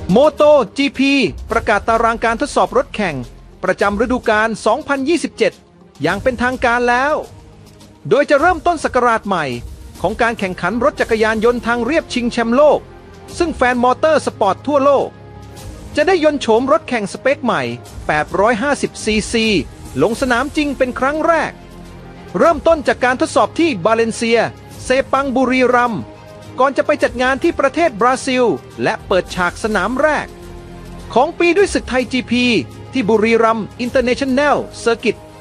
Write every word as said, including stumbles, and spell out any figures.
โมโต จี พี ประกาศตารางการทดสอบรถแข่งประจำฤดูกาล สองพันยี่สิบเจ็ด อย่างเป็นทางการแล้ว โดยจะเริ่มต้นศักราชใหม่ของการแข่งขันรถจักรยานยนต์ทางเรียบชิงแชมป์โลกซึ่งแฟนมอเตอร์สปอร์ตทั่วโลกจะได้ยนต์โฉมรถแข่งสเปคใหม่ แปดร้อยห้าสิบ ซี ซี ลงสนามจริงเป็นครั้งแรกเริ่มต้นจากการทดสอบที่บาเลนเซียเซปังบุรีรัมย์ก่อนจะไปจัดงานที่ประเทศบราซิลและเปิดฉากสนามแรกของปีด้วยศึกไทย จี พี ที่บุรีรัมย์อินเตอร์เนชั่นแนลเซอร์กิต